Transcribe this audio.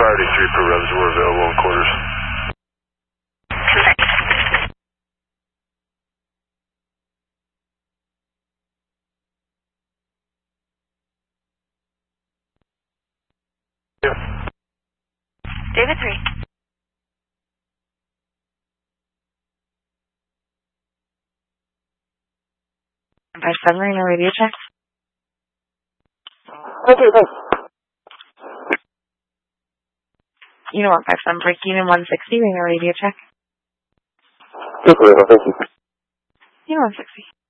Priority 3 per revs, we're available in quarters. David 3. 57, ring a radio check. Okay, thanks. You know what, 57, breaking in 160, ring a radio check. Thank you. You know 160.